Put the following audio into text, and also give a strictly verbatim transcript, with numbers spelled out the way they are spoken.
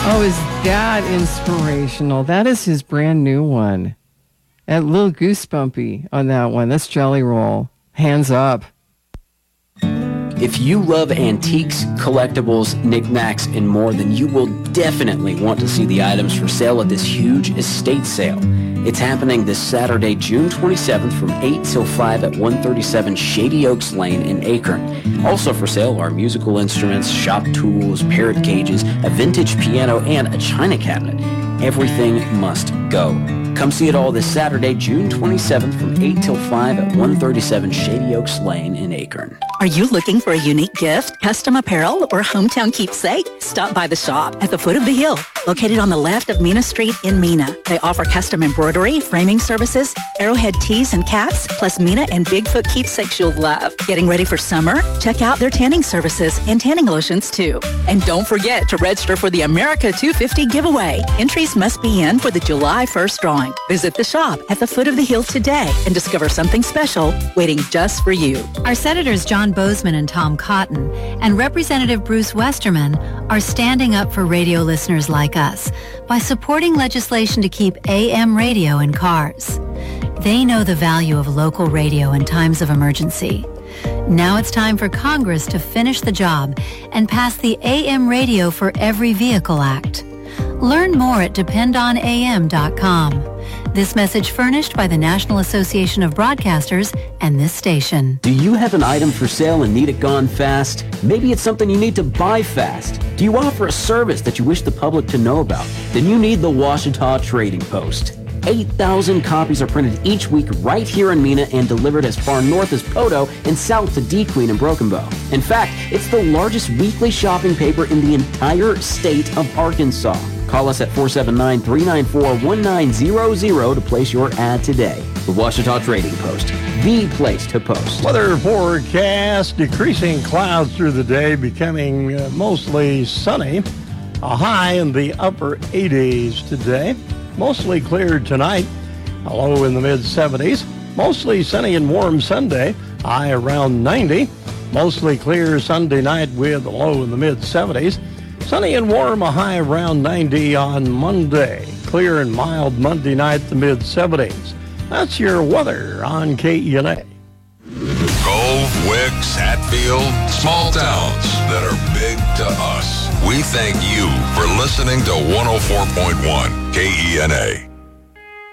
Oh, is that inspirational? That is his brand new one. A little goosebumpy on that one. That's Jelly Roll. Hands up. If you love antiques, collectibles, knickknacks, and more, then you will definitely want to see the items for sale at this huge estate sale. It's happening this Saturday, June twenty-seventh from eight till five at one thirty-seven Shady Oaks Lane in Akron. Also for sale are musical instruments, shop tools, parrot cages, a vintage piano, and a china cabinet. Everything must go. Come see it all this Saturday, June twenty-seventh from eight till five at one thirty-seven Shady Oaks Lane in Akron. Are you looking for a unique gift, custom apparel, or hometown keepsake? Stop by the shop at the foot of the hill, located on the left of Mina Street in Mina. They offer custom embroidery, framing services, arrowhead tees and caps, plus Mina and Bigfoot keepsakes you'll love. Getting ready for summer? Check out their tanning services and tanning lotions too. And don't forget to register for the America two fifty giveaway. Entries must be in for the July first drawing. Visit the shop at the foot of the hill today and discover something special waiting just for you. Our Senators John Bozeman and Tom Cotton and Representative Bruce Westerman are standing up for radio listeners like us by supporting legislation to keep A M radio in cars. They know the value of local radio in times of emergency. Now it's time for Congress to finish the job and pass the A M Radio for Every Vehicle Act. Learn more at depend on A M dot com. This message furnished by the National Association of Broadcasters and this station. Do you have an item for sale and need it gone fast? Maybe it's something you need to buy fast. Do you offer a service that you wish the public to know about? Then you need the Ouachita Trading Post. eight thousand copies are printed each week right here in Mina and delivered as far north as Poteau and south to D. Queen and Broken Bow. In fact, it's the largest weekly shopping paper in the entire state of Arkansas. Call us at four seven nine, three nine four, one nine zero zero to place your ad today. The Ouachita Trading Post, the place to post. Weather forecast, decreasing clouds through the day, becoming uh, mostly sunny. A high in the upper eighties today. Mostly clear tonight, a low in the mid seventies. Mostly sunny and warm Sunday, high around ninety. Mostly clear Sunday night with a low in the mid seventies. Sunny and warm, a high around ninety on Monday. Clear and mild Monday night, the mid seventies. That's your weather on K E N A. Cove, Wicks, Hatfield, small towns that are big to us. We thank you for listening to one oh four point one K E N A.